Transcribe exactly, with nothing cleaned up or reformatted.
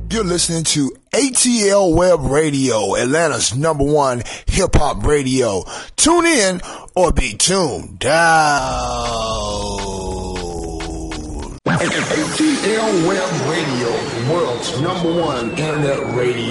You're listening to A T L Web Radio, Atlanta's number one hip-hop radio. Tune in or be tuned down. A T L Web Radio, the world's number one internet radio.